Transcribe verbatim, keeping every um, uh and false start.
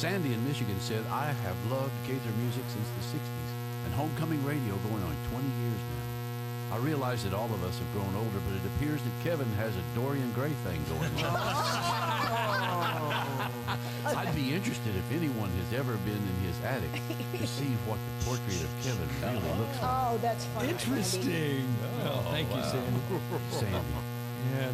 Sandy in Michigan said, I have loved Gaither music since the sixties and homecoming radio going on twenty years now. I realize that all of us have grown older, but it appears that Kevin has a Dorian Gray thing going on. I'd be interested if anyone has ever been in his attic to see what the portrait of Kevin really looks like. Oh, that's funny. Interesting. Oh, thank wow. you, Sandy. Sandy. Yeah.